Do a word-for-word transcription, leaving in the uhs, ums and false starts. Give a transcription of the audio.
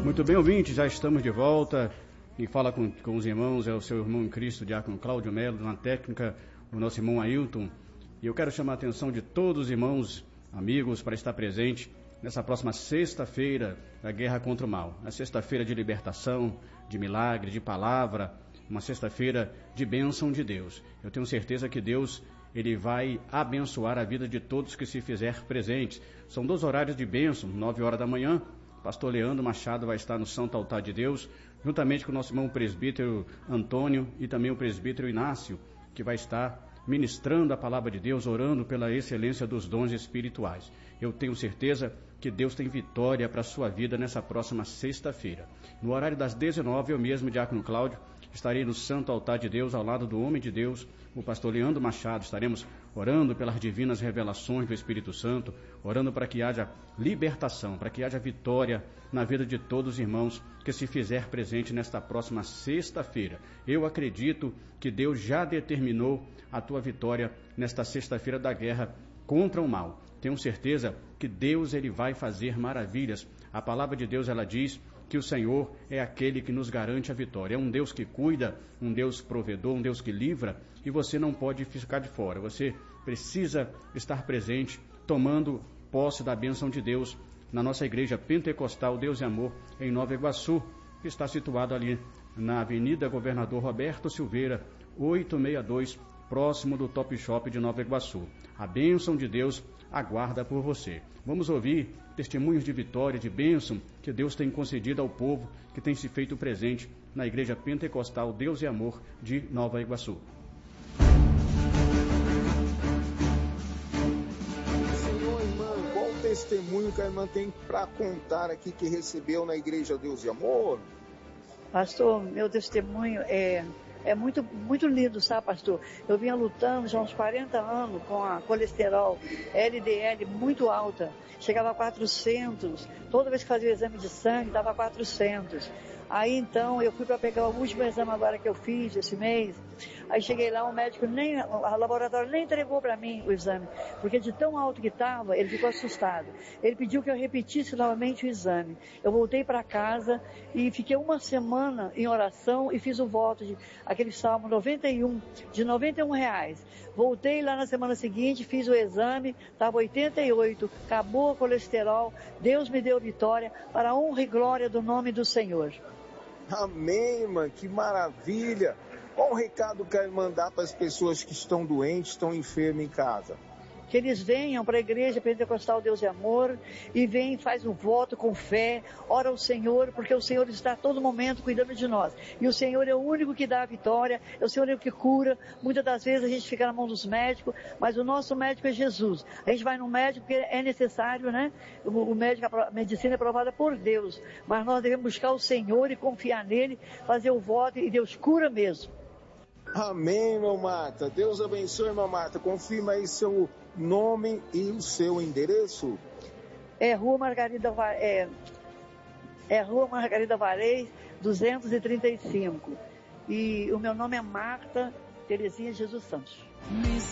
Muito bem, ouvintes, já estamos de volta. E fala com, com os irmãos, é o seu irmão em Cristo, Diácono Cláudio Melo, na técnica, o nosso irmão Ailton. E eu quero chamar a atenção de todos os irmãos, amigos, para estar presente nessa próxima sexta-feira da guerra contra o mal. A sexta-feira de libertação, de milagre, de palavra, uma sexta-feira de bênção de Deus. Eu tenho certeza que Deus, Ele vai abençoar a vida de todos que se fizer presentes. São dois horários de bênção, nove horas da manhã. Pastor Leandro Machado vai estar no Santo Altar de Deus, juntamente com o nosso irmão presbítero Antônio e também o presbítero Inácio, que vai estar ministrando a palavra de Deus, orando pela excelência dos dons espirituais. Eu tenho certeza que Deus tem vitória para a sua vida nessa próxima sexta-feira. No horário das dezenove, eu mesmo, Diácono Cláudio, estarei no Santo Altar de Deus, ao lado do homem de Deus, o pastor Leandro Machado. Estaremos orando pelas divinas revelações do Espírito Santo, orando para que haja libertação, para que haja vitória na vida de todos os irmãos que se fizer presente nesta próxima sexta-feira. Eu acredito que Deus já determinou a tua vitória nesta sexta-feira da guerra contra o mal. Tenho certeza que Deus, Ele vai fazer maravilhas. A palavra de Deus, ela diz que o Senhor é aquele que nos garante a vitória. É um Deus que cuida, um Deus provedor, um Deus que livra, e você não pode ficar de fora. Você precisa estar presente, tomando posse da bênção de Deus na nossa igreja pentecostal Deus e Amor, em Nova Iguaçu, que está situado ali na Avenida Governador Roberto Silveira, oitocentos e sessenta e dois, próximo do Top Shop de Nova Iguaçu. A bênção de Deus aguarda por você. Vamos ouvir testemunhos de vitória, de bênção que Deus tem concedido ao povo que tem se feito presente na Igreja Pentecostal Deus e Amor de Nova Iguaçu. Senhor, irmã, qual o testemunho que a irmã tem para contar aqui que recebeu na Igreja Deus e Amor? Pastor, meu testemunho é... É muito, muito lindo, sabe, pastor? Eu vinha lutando já há uns quarenta anos com a colesterol L D L muito alta. Chegava a quatrocentos. Toda vez que fazia o exame de sangue, dava quatrocentos. Aí, então, eu fui para pegar o último exame agora que eu fiz, esse mês. Aí cheguei lá, o médico nem, o laboratório nem entregou para mim o exame. Porque de tão alto que estava, ele ficou assustado. Ele pediu que eu repetisse novamente o exame. Eu voltei para casa e fiquei uma semana em oração e fiz o voto de aquele salmo noventa e um, de noventa e um reais. Voltei lá na semana seguinte, fiz o exame, estava oitenta e oito, acabou o colesterol, Deus me deu vitória para a honra e glória do nome do Senhor. Amém, irmã, que maravilha! Qual o recado que a irmã dá para as pessoas que estão doentes, estão enfermas em casa? Que eles venham para a Igreja Pentecostal Deus e Amor e vem, faz um voto com fé, ora ao Senhor, porque o Senhor está a todo momento cuidando de nós. E o Senhor é o único que dá a vitória, é o Senhor é o que cura. Muitas das vezes a gente fica na mão dos médicos, mas o nosso médico é Jesus. A gente vai no médico porque é necessário, né? O, o médico, a medicina é aprovada por Deus, mas nós devemos buscar o Senhor e confiar nele, fazer o voto e Deus cura mesmo. Amém, irmã Marta. Deus abençoe, irmã Marta. Confirma aí seu nome e o seu endereço. É Rua Margarida, é, é Rua Margarida Varez, duzentos e trinta e cinco. E o meu nome é Marta Terezinha Jesus Santos.